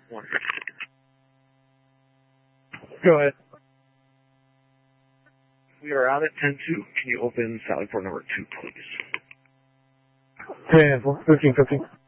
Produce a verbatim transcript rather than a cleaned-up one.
one. Go ahead. We are out at ten two. Can you open Sally port number two, please? ten, fifteen, fifteen.